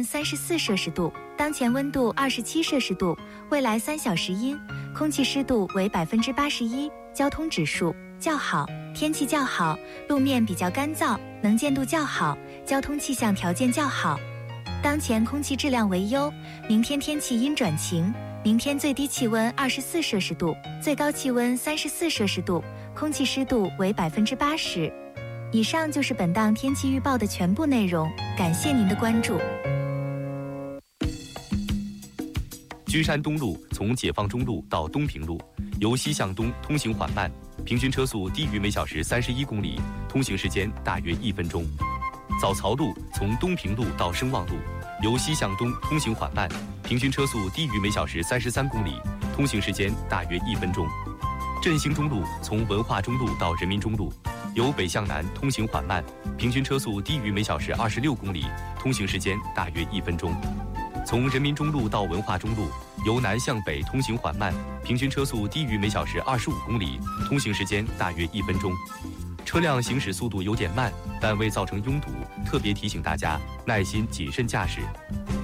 温34摄氏度，当前温度27摄氏度，未来3小时阴，空气湿度为81%，交通指数较好，天气较好，路面比较干燥，能见度较好，交通气象条件较好。当前空气质量为优，明天天气阴转晴，明天最低气温24摄氏度，最高气温34摄氏度，空气湿度为80%。以上就是本档天气预报的全部内容，感谢您的关注。 君山东路从解放中路到东平路，由西向东通行缓慢，平均车速低于每小时31公里，通行时间大约1分钟。早曹路从东平路到声望路，由西向东通行缓慢，平均车速低于每小时33公里，通行时间大约1分钟。振兴中路从文化中路到人民中路，由北向南通行缓慢，平均车速低于每小时26公里，通行时间大约1分钟。从人民中路到文化中路，由南向北通行缓慢，平均车速低于每小时25公里，通行时间大约1分钟。车辆行驶速度有点慢，但未造成拥堵，特别提醒大家耐心谨慎驾驶。